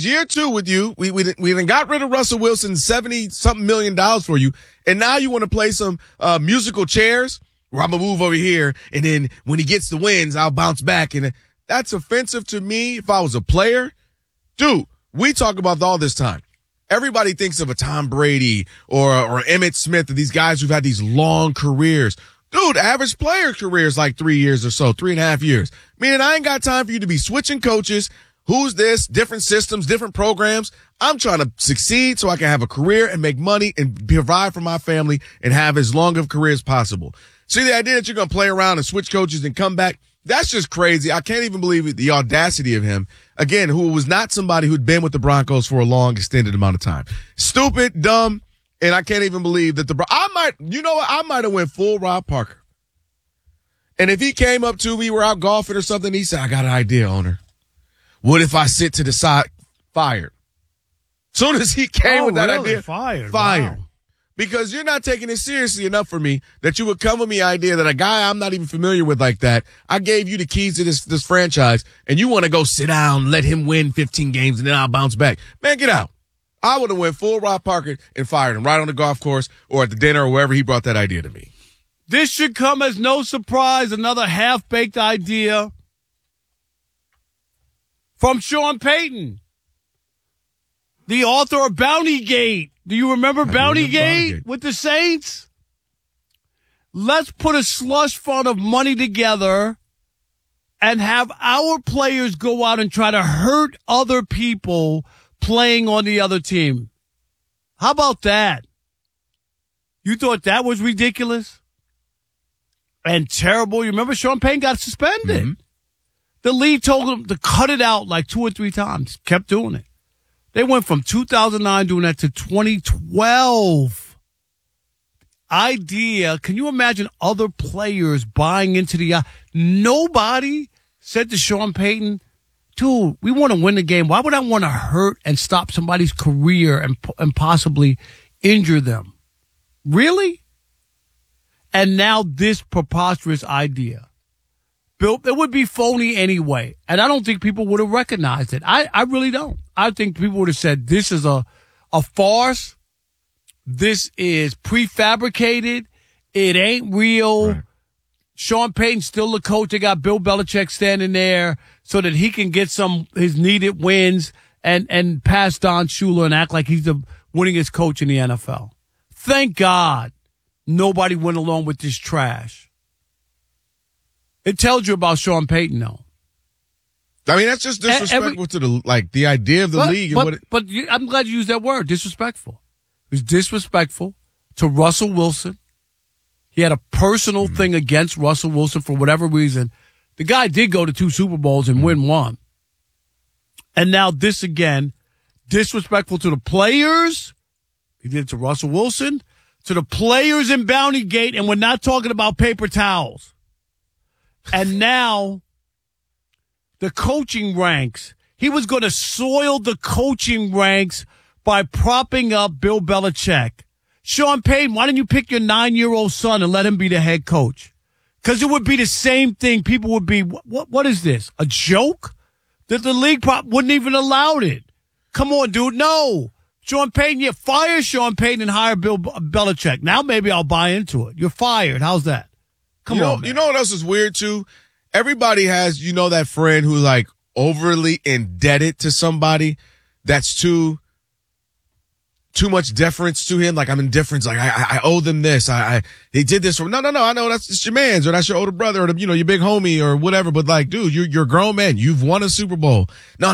year 2 with you. We done got rid of Russell Wilson, $70-something million for you. And now you want to play some musical chairs where I'm going to move over here. And then when he gets the wins, I'll bounce back. And that's offensive to me if I was a player. Dude, we talk about all this time. Everybody thinks of a Tom Brady or Emmitt Smith, or these guys who've had these long careers. Dude, average player career is like 3 years or so, 3.5 years. Meaning I ain't got time for you to be switching coaches. Who's this? Different systems, different programs. I'm trying to succeed so I can have a career and make money and provide for my family and have as long of a career as possible. See, the idea that you're going to play around and switch coaches and come back, that's just crazy. I can't even believe the audacity of him. Again, who was not somebody who'd been with the Broncos for a long, extended amount of time. Stupid, dumb, and I can't even believe that I might have went full Rob Parker. And if he came up to me, we're out golfing or something, he said, I got an idea, owner. What if I sit to the side, fired? Soon as he came with that idea, fired. Wow. Because you're not taking it seriously enough for me that you would come with me idea that a guy I'm not even familiar with like that, I gave you the keys to this franchise, and you want to go sit down, let him win 15 games, and then I'll bounce back. Man, get out. I would have went full Rob Parker and fired him right on the golf course or at the dinner or wherever he brought that idea to me. This should come as no surprise. Another half-baked idea from Sean Payton, the author of Bountygate. Do you remember Bountygate with the Saints? Let's put a slush fund of money together and have our players go out and try to hurt other people playing on the other team. How about that? You thought that was ridiculous and terrible? You remember Sean Payton got suspended. Mm-hmm. The league told him to cut it out like 2 or 3 times. Kept doing it. They went from 2009 doing that to 2012. Idea. Can you imagine other players buying into the... Nobody said to Sean Payton, dude, we want to win the game. Why would I want to hurt and stop somebody's career and possibly injure them? Really? And now this preposterous idea. Bill, it would be phony anyway. And I don't think people would have recognized it. I really don't. I think people would have said this is a farce. This is prefabricated. It ain't real. Right. Sean Payton's still the coach. They got Bill Belichick standing there so that he can get his needed wins and pass Don Shula and act like he's the winningest coach in the NFL. Thank God nobody went along with this trash. It tells you about Sean Payton, though. I mean, that's just disrespectful to the idea of the league. But I'm glad you used that word, disrespectful. It was disrespectful to Russell Wilson. He had a personal thing against Russell Wilson for whatever reason. The guy did go to 2 Super Bowls and win 1. And now this again, disrespectful to the players. He did it to Russell Wilson, to the players in Bountygate, and we're not talking about paper towels. And now the coaching ranks. He was going to soil the coaching ranks by propping up Bill Belichick. Sean Payton, why didn't you pick your 9-year-old son and let him be the head coach? Because it would be the same thing. People would be, what is this? A joke? That the league wouldn't even allow it. Come on, dude. No. Sean Payton, fire Sean Payton and hire Bill Belichick. Now maybe I'll buy into it. You're fired. How's that? Come on, man. You know what else is weird, too? Everybody has, that friend who's, overly indebted to somebody that's too much deference to him. Like, I'm indifferent. Like, I owe them this. He did this for, no, I know it's your man's or that's your older brother or, your big homie or whatever. But, dude, you're a grown man. You've won a Super Bowl. No.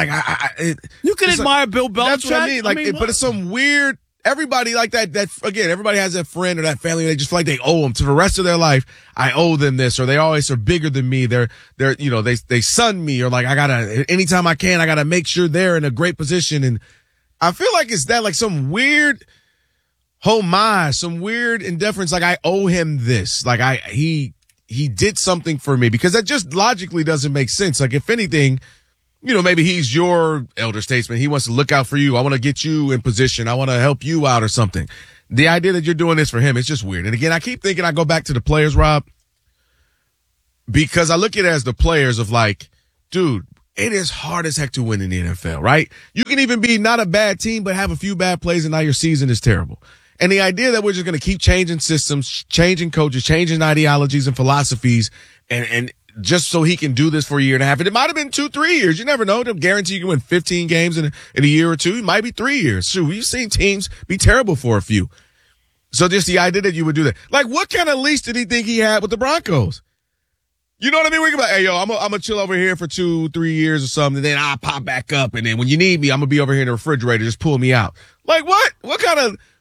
You can admire Bill Belichick. That's what I mean. But it's some weird... Everybody like that, again, everybody has that friend or that family. They just feel like they owe them to the rest of their life. I owe them this, or they always are bigger than me. They son me, or anytime I can, I gotta make sure they're in a great position. And I feel like it's that, some weird homage, some weird indifference. I owe him this. He did something for me, because that just logically doesn't make sense. If anything, maybe he's your elder statesman. He wants to look out for you. I want to get you in position. I want to help you out or something. The idea that you're doing this for him, it's just weird. And again, I keep thinking, I go back to the players, Rob, because I look at it as the players of dude, it is hard as heck to win in the NFL, right? You can even be not a bad team, but have a few bad plays and now your season is terrible. And the idea that we're just going to keep changing systems, changing coaches, changing ideologies and philosophies, and just so he can do this for a year and a half. And it might have been 2-3 years. You never know. They'll guarantee you can win 15 games in a year or two. It might be 3 years. Shoot, we've seen teams be terrible for a few. So just the idea that you would do that. Like, what kind of leash did he think he had with the Broncos? You know what I mean? We can be like, hey, yo, I'm gonna chill over here for 2-3 years or something, and then I'll pop back up, and then when you need me, I'm gonna be over here in the refrigerator. Just pull me out. Like, what? What kind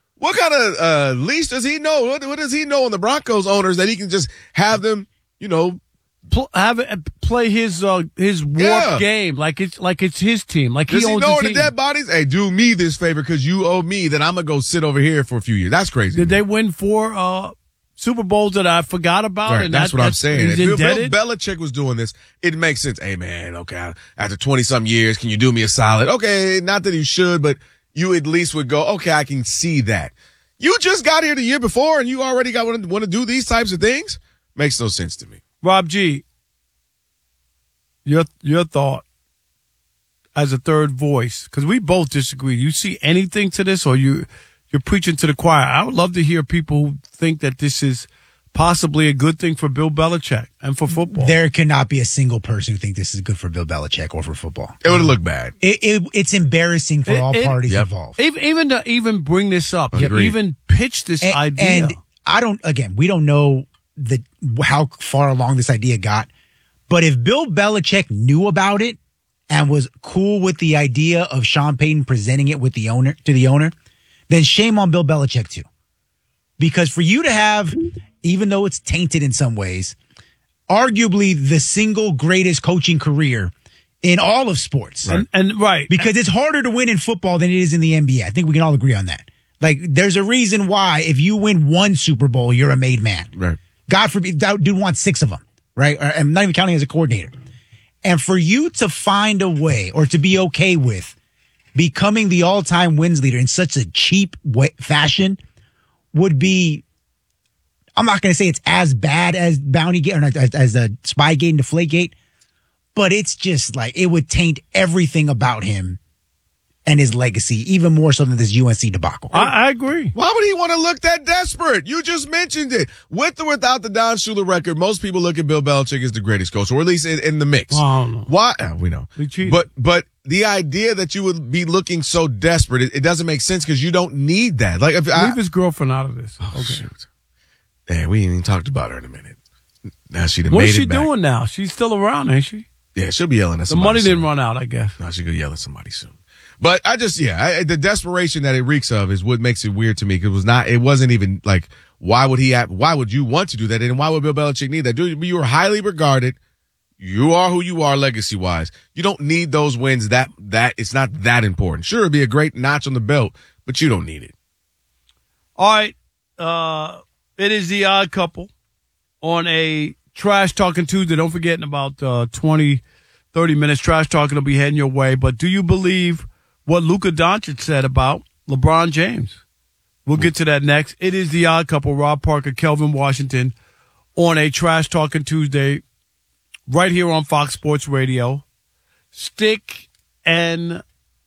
of leash does he know? What does he know on the Broncos owners that he can just have them, you know, play his warped game like it's his team, like does he owns know the the team. dead bodies? Hey, do me this favor because you owe me. That I'm gonna go sit over here for a few years. That's crazy. Did they win 4 Super Bowls that I forgot about? Right, and that's what I'm saying. He's If Bill indebted? Belichick was doing this, it makes sense. Hey, man, okay, after 20-something years, can you do me a solid? Okay, not that you should, but you at least would go, okay, I can see that. You just got here the year before, and you already want to do these types of things? Makes no sense to me. Rob G, your thought as a third voice, because we both disagree. You see anything to this, or you're preaching to the choir? I would love to hear people who think that this is possibly a good thing for Bill Belichick and for football. There cannot be a single person who thinks this is good for Bill Belichick or for football. It would look bad. It's embarrassing for all parties involved. Even to even bring this up, Agreed. even pitch this idea. And we don't know how far along this idea got, but if Bill Belichick knew about it and was cool with the idea of Sean Payton presenting it to the owner, then shame on Bill Belichick too. Because for you to have, even though it's tainted in some ways, arguably the single greatest coaching career in all of sports. Right. And right. Because it's harder to win in football than it is in the NBA. I think we can all agree on that. Like, there's a reason why if you win 1 Super Bowl, you're a made man. Right. God forbid, that dude wants 6 of them, right? I'm not even counting as a coordinator. And for you to find a way or to be okay with becoming the all-time wins leader in such a cheap fashion would be, I'm not going to say it's as bad as Bountygate or as a Spygate and Deflategate, but it's just like, it would taint everything about him and his legacy, even more so than this UNC debacle. I agree. Why would he want to look that desperate? You just mentioned it. With or without the Don Shula record, most people look at Bill Belichick as the greatest coach, or at least in the mix. Oh, Why? We know. But the idea that you would be looking so desperate, it doesn't make sense because you don't need that. Like, leave his girlfriend out of this. Okay. Shoot. Man, we ain't even talked about her in a minute. Now she done What made is she it back. doing now? She's still around, ain't she? Yeah, she'll be yelling at The somebody money soon. didn't run out, I guess. No, she's gonna yell at somebody soon. But the desperation that it reeks of is what makes it weird to me. Cause it wasn't even like, why would you want to do that? And why would Bill Belichick need that? Dude, you are highly regarded. You are who you are legacy wise. You don't need those wins that it's not that important. Sure, it'd be a great notch on the belt, but you don't need it. All right. It is the Odd Couple on a Trash Talking Tuesday. Don't forget, in about 20, 30 minutes, Trash Talking will be heading your way. But do you believe what Luka Doncic said about LeBron James? We'll get to that next. It is the Odd Couple, Rob Parker, Kelvin Washington, on a Trash Talking Tuesday, right here on Fox Sports Radio. Stick and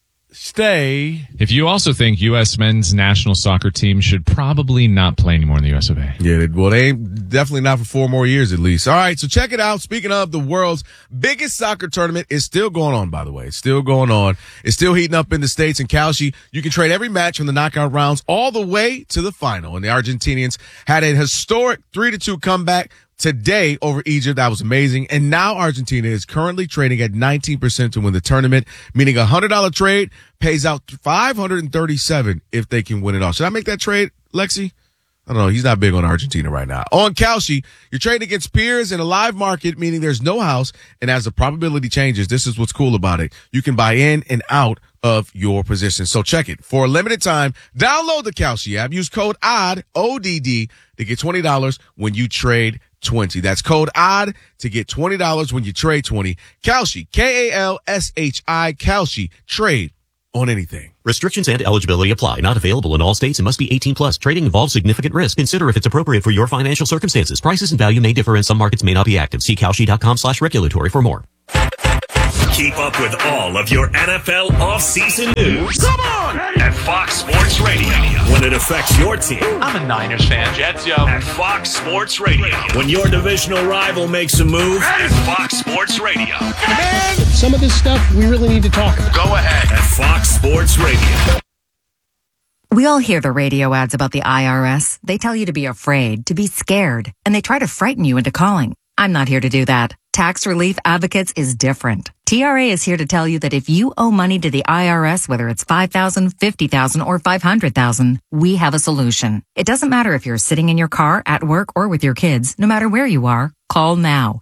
stay. If you also think U.S. men's national soccer team should probably not play anymore in the U.S. of A. Yeah, well, they ain't definitely not for 4 more years at least. All right, so check it out. Speaking of, the world's biggest soccer tournament is still going on, by the way. It's still going on. It's still heating up in the States. In Kalshi, you can trade every match from the knockout rounds all the way to the final. And the Argentinians had a historic 3-2 comeback today over Egypt. That was amazing. And now Argentina is currently trading at 19% to win the tournament, meaning a $100 trade pays out $537 if they can win it all. Should I make that trade, Lexi? I don't know. He's not big on Argentina right now. On Kalshi, you're trading against peers in a live market, meaning there's no house. And as the probability changes, this is what's cool about it. You can buy in and out of your position. So check it. For a limited time, download the Kalshi app. Use code ODD, ODD, to get $20 when you trade 20. That's code ODD to get $20 when you trade 20. Kalshi, Kalshi, Kalshi, trade on anything. Restrictions and eligibility apply. Not available in all states and must be 18 plus. Trading involves significant risk. Consider if it's appropriate for your financial circumstances. Prices and value may differ and some markets may not be active. See Kalshi.com/regulatory for more. Keep up with all of your NFL offseason news. Come on! At Fox Sports Radio. When it affects your team. I'm a Niners fan. Jets, yo. At Fox Sports Radio. When your divisional rival makes a move. At Fox Sports Radio. Man, some of this stuff we really need to talk about. Go ahead. At Fox Sports Radio. We all hear the radio ads about the IRS. They tell you to be afraid, to be scared, and they try to frighten you into calling. I'm not here to do that. Tax Relief Advocates is different. TRA is here to tell you that if you owe money to the IRS, whether it's $5,000, $50,000, or $500,000, we have a solution. It doesn't matter if you're sitting in your car, at work, or with your kids. No matter where you are, call now.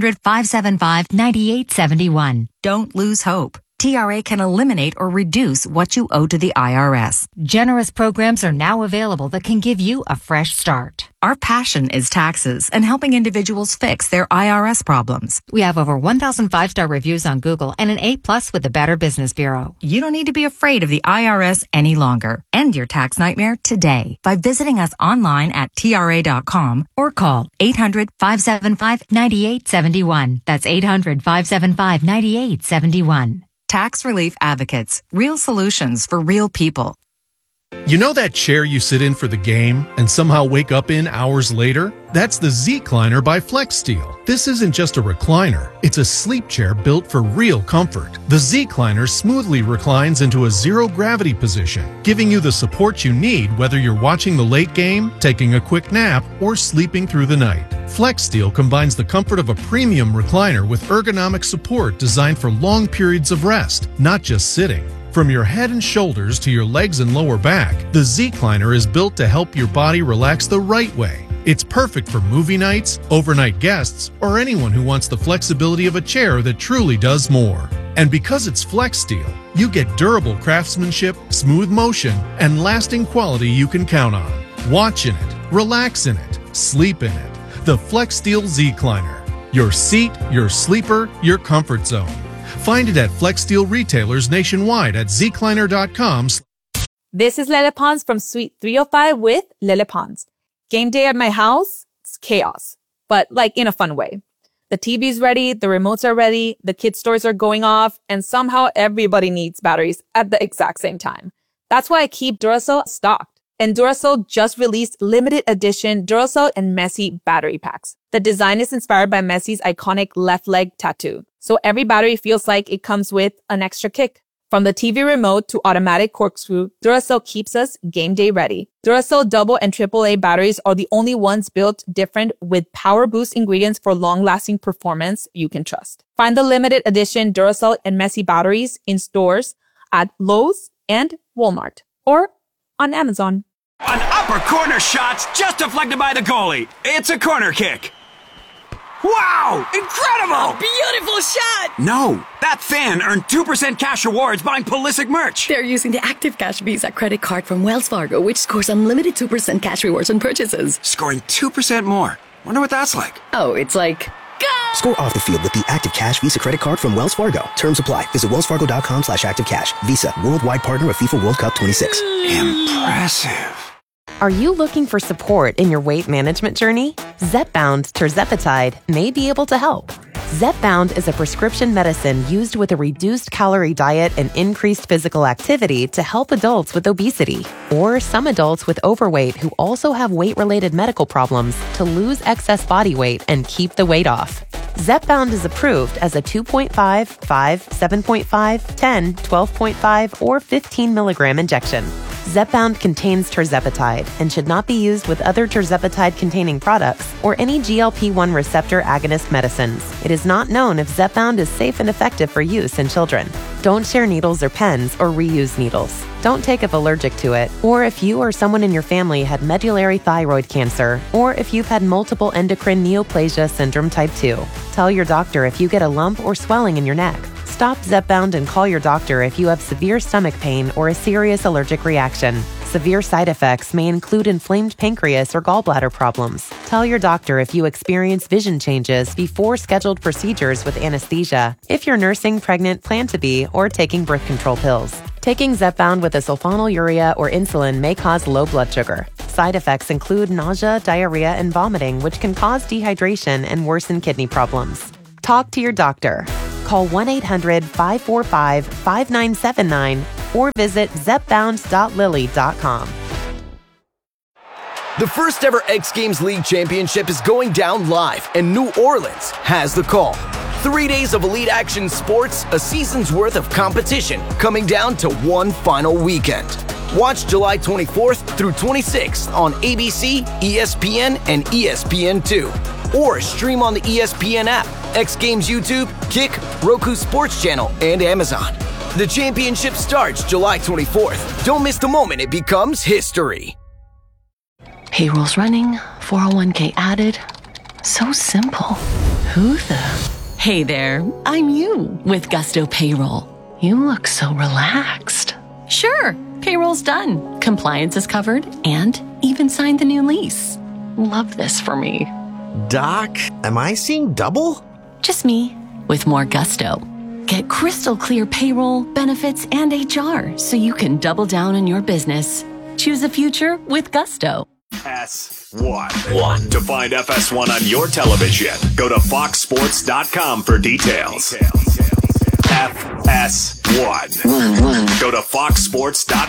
800-575-9871. Don't lose hope. TRA can eliminate or reduce what you owe to the IRS. Generous programs are now available that can give you a fresh start. Our passion is taxes and helping individuals fix their IRS problems. We have over 1,000 5-star reviews on Google and an A+ with the Better Business Bureau. You don't need to be afraid of the IRS any longer. End your tax nightmare today by visiting us online at TRA.com or call 800-575-9871. That's 800-575-9871. Tax Relief Advocates. Real solutions for real people. You know that chair you sit in for the game and somehow wake up in hours later? That's the Z-Cliner by FlexSteel. This isn't just a recliner. It's a sleep chair built for real comfort. The Z-Cliner smoothly reclines into a zero-gravity position, giving you the support you need whether you're watching the late game, taking a quick nap, or sleeping through the night. FlexSteel combines the comfort of a premium recliner with ergonomic support designed for long periods of rest, not just sitting. From your head and shoulders to your legs and lower back, the Z-Cliner is built to help your body relax the right way. It's perfect for movie nights, overnight guests, or anyone who wants the flexibility of a chair that truly does more. And because it's FlexSteel, you get durable craftsmanship, smooth motion, and lasting quality you can count on. Watch in it, relax in it, sleep in it. The FlexSteel Z-Cliner. Your seat, your sleeper, your comfort zone. Find it at FlexSteel retailers nationwide at zcliner.com. This is Lele Pons from Suite 305 with Lele Pons. Game day at my house, it's chaos, but like in a fun way. The TV's ready, the remotes are ready, the kids' toys are going off, and somehow everybody needs batteries at the exact same time. That's why I keep Duracell stocked. And Duracell just released limited edition Duracell and Messi battery packs. The design is inspired by Messi's iconic left leg tattoo. So every battery feels like it comes with an extra kick. From the TV remote to automatic corkscrew, Duracell keeps us game day ready. Duracell double and AAA batteries are the only ones built different with power boost ingredients for long-lasting performance you can trust. Find the limited edition Duracell and Messi batteries in stores at Lowe's and Walmart or on Amazon. An upper corner shot just deflected by the goalie. It's a corner kick. Wow! Incredible! A beautiful shot! No, that fan earned 2% cash rewards buying Pulisic merch. They're using the Active Cash Visa credit card from Wells Fargo, which scores unlimited 2% cash rewards on purchases. Scoring 2% more. Wonder what that's like. Oh, it's like... Go! Score off the field with the Active Cash Visa credit card from Wells Fargo. Terms apply. Visit wellsfargo.com/activecash. Visa, worldwide partner of FIFA World Cup 26. Impressive. Are you looking for support in your weight management journey? Zepbound tirzepatide may be able to help. Zepbound is a prescription medicine used with a reduced calorie diet and increased physical activity to help adults with obesity or some adults with overweight who also have weight-related medical problems to lose excess body weight and keep the weight off. Zepbound is approved as a 2.5, 5, 7.5, 10, 12.5, or 15 milligram injection. Zepbound contains tirzepatide and should not be used with other tirzepatide-containing products or any GLP-1 receptor agonist medicines. It is not known if Zepbound is safe and effective for use in children. Don't share needles or pens or reuse needles. Don't take if allergic to it, or if you or someone in your family had medullary thyroid cancer, or if you've had multiple endocrine neoplasia syndrome type 2. Tell your doctor if you get a lump or swelling in your neck. Stop Zepbound and call your doctor if you have severe stomach pain or a serious allergic reaction. Severe side effects may include inflamed pancreas or gallbladder problems. Tell your doctor if you experience vision changes before scheduled procedures with anesthesia, if you're nursing, pregnant, plan to be, or taking birth control pills. Taking Zepbound with a sulfonylurea or insulin may cause low blood sugar. Side effects include nausea, diarrhea, and vomiting, which can cause dehydration and worsen kidney problems. Talk to your doctor. Call 1-800-545-5979 or visit zepbound.lilly.com. The first ever X Games League Championship is going down live, and New Orleans has the call. 3 days of elite action sports, a season's worth of competition, coming down to one final weekend. Watch July 24th through 26th on ABC, ESPN, and ESPN2. Or stream on the ESPN app, X Games YouTube, Kick, Roku Sports Channel, and Amazon. The championship starts July 24th. Don't miss the moment it becomes history. Payroll's running, 401k added. So simple. Who the? Hey there, I'm you with Gusto Payroll. You look so relaxed. Sure, payroll's done. Compliance is covered and even signed the new lease. Love this for me. Doc, am I seeing double? Just me with more Gusto. Get crystal clear payroll, benefits, and HR so you can double down on your business. Choose a future with Gusto. FS1. To find FS1 on your television, go to foxsports.com for details. FS1. Go to foxsports.com.